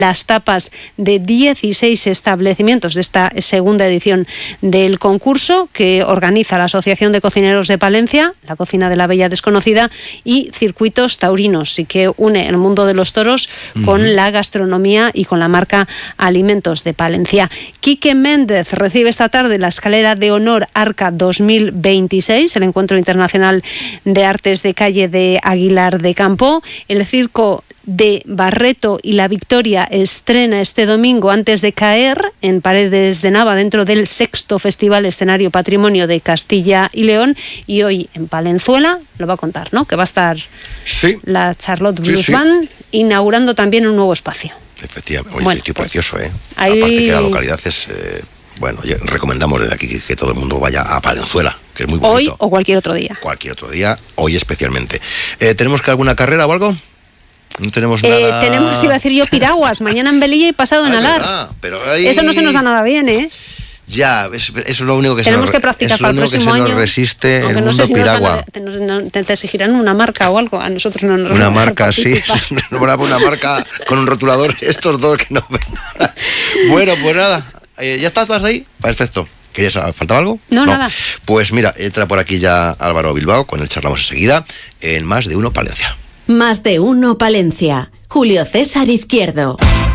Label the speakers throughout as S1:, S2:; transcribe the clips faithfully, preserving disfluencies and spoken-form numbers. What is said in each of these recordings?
S1: las tapas de dieciséis establecimientos de esta segunda edición del concurso que organiza la Asociación de Cocineros de Palencia, la Cocina de la Bella Desconocida y Circuitos Taurinos, y que une el mundo de los toros uh-huh. con la gastronomía y con la marca Alimentos de Palencia. Quique Méndez recibe esta tarde la escalera de honor Arca dos mil veintiséis, el Encuentro Internacional de Artes de Calle de Aguilar de Campo. El circo de Barreto y La Victoria estrena este domingo Antes de caer en Paredes de Nava, dentro del sexto Festival Escenario Patrimonio de Castilla y León, y hoy en Palenzuela lo va a contar, ¿no? Que va a estar
S2: sí.
S1: la Charlotte Blues
S2: sí, sí.
S1: Band inaugurando también un nuevo espacio.
S2: Efectivamente, oye,
S1: bueno,
S2: sitio
S1: pues,
S2: precioso, ¿eh?
S1: Ahí...
S2: Aparte que la localidad es... Eh... Bueno, recomendamos desde aquí que todo el mundo vaya a Palenzuela, que es muy bonito.
S1: Hoy o cualquier otro día.
S2: Cualquier otro día, hoy especialmente. Eh, ¿Tenemos que alguna carrera o algo? No tenemos
S1: eh,
S2: nada...
S1: Tenemos, iba a decir yo, piraguas, mañana en Velilla y pasado en Alar.
S2: Ah, pero ahí...
S1: Eso no se nos da nada bien, ¿eh?
S2: Ya, eso es lo único que
S1: tenemos
S2: se nos,
S1: que practicar para el próximo año.
S2: Nos resiste el
S1: no
S2: mundo
S1: sé si
S2: piragua.
S1: Nos van a, te, te, te exigirán una marca o algo. A nosotros no nos
S2: Una marca, sí. Nos van a poner una marca con un rotulador. Estos dos que no ven. Bueno, pues nada. Eh, ¿Ya estás ahí? Perfecto. ¿Querías, faltaba algo?
S1: No, no, nada.
S2: Pues mira, entra por aquí ya Álvaro Bilbao, con él charlamos enseguida en Más de Uno Palencia.
S3: Más de Uno Palencia. Julio César Izquierdo.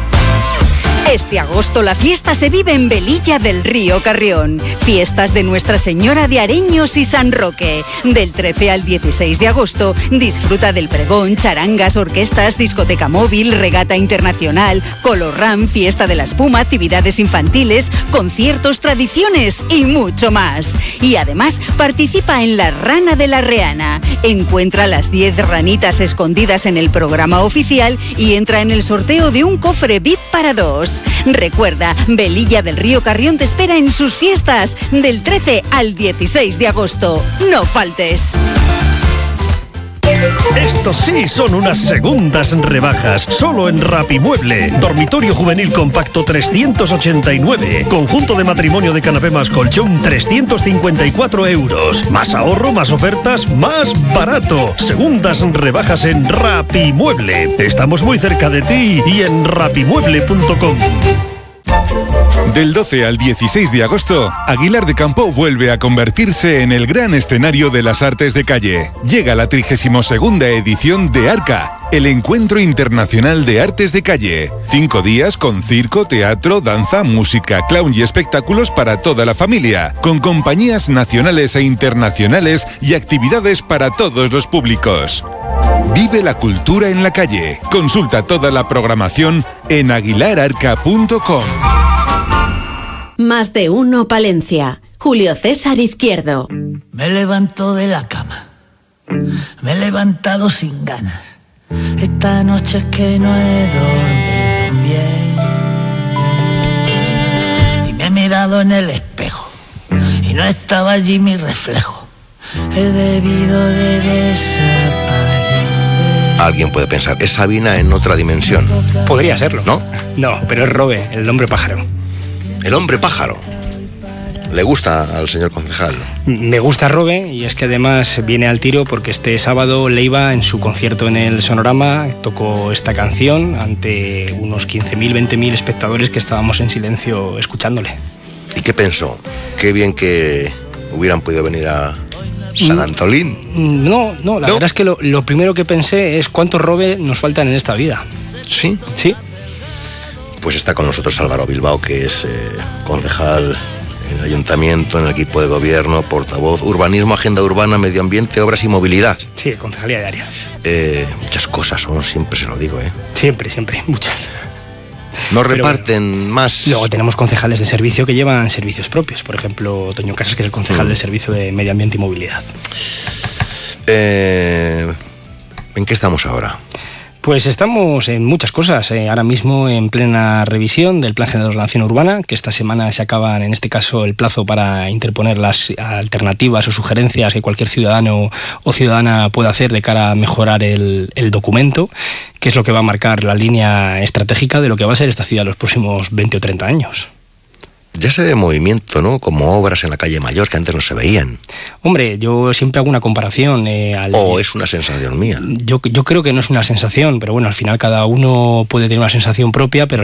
S4: Este agosto la fiesta se vive en Velilla del Río Carrión. Fiestas de Nuestra Señora de Areños y San Roque. Del trece al dieciséis de agosto, disfruta del pregón, charangas, orquestas, discoteca móvil, regata internacional, colorram, fiesta de la espuma, actividades infantiles, conciertos, tradiciones y mucho más. Y además participa en la Rana de la Reana. Encuentra las diez ranitas escondidas en el programa oficial y entra en el sorteo de un cofre V I P para dos. Recuerda, Velilla del Río Carrión te espera en sus fiestas del trece al dieciséis de agosto. No faltes.
S5: Estos sí son unas segundas rebajas, solo en Rapimueble. Dormitorio juvenil compacto trescientos ochenta y nueve. Conjunto de matrimonio de canapé más colchón trescientos cincuenta y cuatro euros. Más ahorro, más ofertas, más barato. Segundas rebajas en Rapimueble. Estamos muy cerca de ti y en rapimueble punto com.
S6: Del doce al dieciséis de agosto, Aguilar de Campo vuelve a convertirse en el gran escenario de las artes de calle. Llega la trigésima segunda edición de Arca, el Encuentro Internacional de Artes de Calle. Cinco días con circo, teatro, danza, música, clown y espectáculos para toda la familia, con compañías nacionales e internacionales y actividades para todos los públicos. Vive la cultura en la calle. Consulta toda la programación en aguilar arca punto com.
S3: Más de Uno Palencia. Julio César Izquierdo.
S7: Me levanto de la cama. Me he levantado sin ganas. Esta noche es que no he dormido bien. Y me he mirado en el espejo. Y no estaba allí mi reflejo. He debido de desaparecer.
S2: Alguien puede pensar, es Sabina en otra dimensión.
S8: Podría serlo.
S2: ¿No?
S8: No, pero es Robe, el hombre pájaro.
S2: El hombre pájaro. ¿Le gusta al señor concejal?
S8: Me gusta Robe, y es que además viene al tiro porque este sábado Leiva, en su concierto en el Sonorama, tocó esta canción ante unos quince mil, veinte mil espectadores que estábamos en silencio escuchándole.
S2: ¿Y qué pensó? Qué bien que hubieran podido venir a San Antolín.
S8: No, no, la ¿No? verdad es que lo, lo primero que pensé es cuántos Robe nos faltan en esta vida.
S2: ¿Sí?
S8: Sí.
S2: Pues está con nosotros Álvaro Bilbao, que es eh, concejal en el ayuntamiento, en el equipo de gobierno, portavoz, urbanismo, agenda urbana, medio ambiente, obras y movilidad.
S8: Sí, concejalía de área.
S2: Eh, muchas cosas son, siempre se lo digo, ¿eh?
S8: Siempre, siempre, muchas.
S2: No reparten bueno, más.
S8: Luego tenemos concejales de servicio que llevan servicios propios. Por ejemplo, Toño Casas, que es el concejal mm. del servicio de medio ambiente y movilidad.
S2: Eh, ¿En qué estamos ahora?
S8: Pues estamos en muchas cosas, eh, ahora mismo en plena revisión del Plan General de Ordenación Urbana, que esta semana se acaban, en este caso, el plazo para interponer las alternativas o sugerencias que cualquier ciudadano o ciudadana pueda hacer de cara a mejorar el, el documento, que es lo que va a marcar la línea estratégica de lo que va a ser esta ciudad los próximos veinte o treinta años.
S2: Ya se ve movimiento, ¿no? Como obras en la calle Mayor que antes no se veían.
S8: Hombre, yo siempre hago una comparación. Eh, al...
S2: ¿O es una sensación mía?
S8: Yo, yo creo que no es una sensación, pero bueno, al final cada uno puede tener una sensación propia, pero